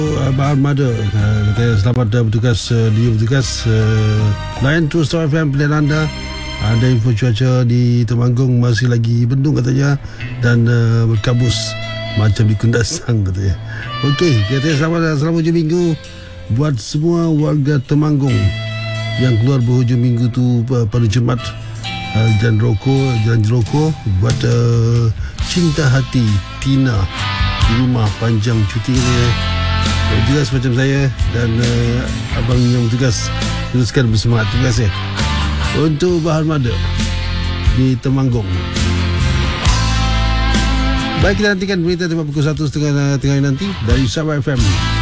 Abang Armada katanya selamat bertugas di bertugas. Layan terus Star FM pilihan anda. Ada info cuaca di Temanggung masih lagi bendung katanya dan berkabus macam di Kundasang katanya. Okey, katanya selamat hujung minggu buat semua warga Temanggung yang keluar berhujung minggu tu pada Jumaat. Jalan Jeroko buat cinta hati Tina di rumah panjang cuti ni. Juga macam saya dan abang yang bertugas teruskan bersemangat. Terima kasih untuk Bahan Mada di Temanggung. Baik, kita nantikan berita tempat pukul 1.30 nanti dari Sabah FM.